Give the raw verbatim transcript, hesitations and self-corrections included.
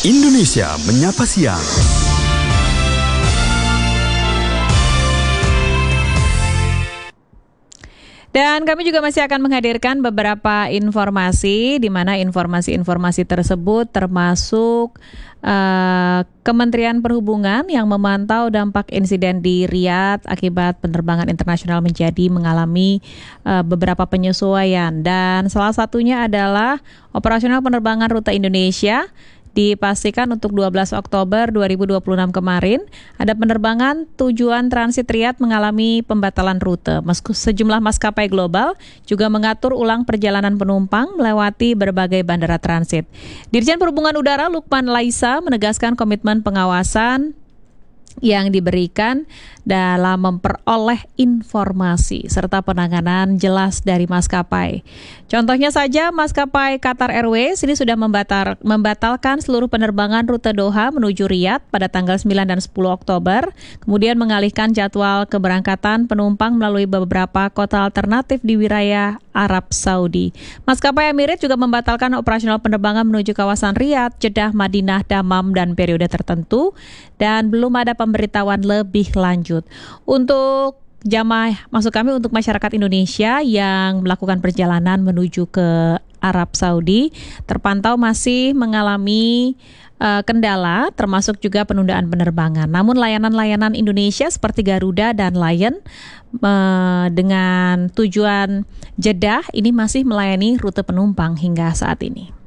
Indonesia Menyapa Siang. Dan kami juga masih akan menghadirkan beberapa informasi, di mana informasi-informasi tersebut termasuk uh, Kementerian Perhubungan yang memantau dampak insiden di Riyadh akibat penerbangan internasional menjadi mengalami uh, beberapa penyesuaian. Dan salah satunya adalah operasional penerbangan rute Indonesia. Dipastikan untuk dua belas Oktober dua ribu dua puluh enam kemarin, ada penerbangan tujuan transit Riyadh mengalami pembatalan rute. Meski sejumlah maskapai global juga mengatur ulang perjalanan penumpang melewati berbagai bandara transit. Dirjen Perhubungan Udara Lukman Laisa menegaskan komitmen pengawasan yang diberikan dalam memperoleh informasi serta penanganan jelas dari maskapai. Contohnya saja maskapai Qatar Airways ini sudah membatal, membatalkan seluruh penerbangan rute Doha menuju Riyadh pada tanggal sembilan dan sepuluh Oktober, kemudian mengalihkan jadwal keberangkatan penumpang melalui beberapa kota alternatif di wilayah Arab Saudi. Maskapai Emirates juga membatalkan operasional penerbangan menuju kawasan Riyadh, Jeddah, Madinah, Damam, dan periode tertentu, dan belum ada pemberitahuan lebih lanjut. Untuk jamaah, maksud kami untuk masyarakat Indonesia yang melakukan perjalanan menuju ke Arab Saudi, terpantau masih mengalami uh, kendala, termasuk juga penundaan penerbangan. Namun layanan-layanan Indonesia seperti Garuda dan Lion uh, dengan tujuan Jeddah ini masih melayani rute penumpang hingga saat ini.